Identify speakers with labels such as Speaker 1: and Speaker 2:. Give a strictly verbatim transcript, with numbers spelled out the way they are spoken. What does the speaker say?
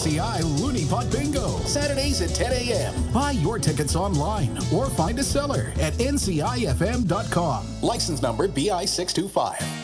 Speaker 1: C I Looney Pot Bingo, Saturdays at ten a.m. Buy your tickets online or find a seller at N C I F M dot com. License number B I six two five.